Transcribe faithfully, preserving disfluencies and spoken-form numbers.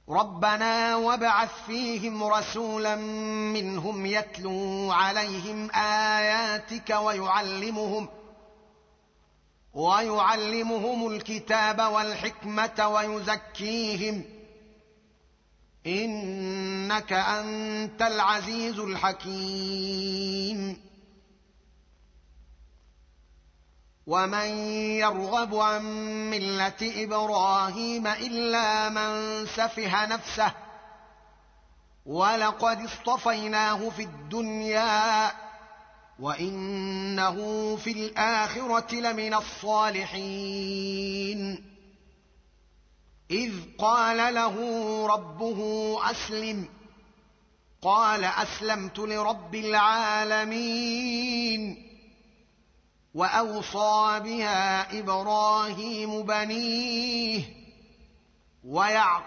ربنا وابعث فيهم رسولا منهم يتلو عليهم آياتك ويعلمهم ويعلمهم الكتاب والحكمة ويزكيهم إنك أنت العزيز الحكيم. ومن يرغب عن ملة إبراهيم إلا من سفه نفسه ولقد اصطفيناه في الدنيا وإنه في الآخرة لمن الصالحين. إذ قال له ربه أسلم قال أسلمت لرب العالمين. وأوصى بها إبراهيم بنيه ويعقوب